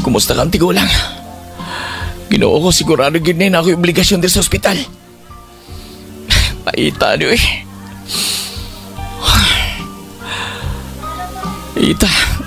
Kumusta kang tigulang? Ginoo ko sigurado gid na ako yung obligasyon din sa ospital. Paita niyo eh. Ita,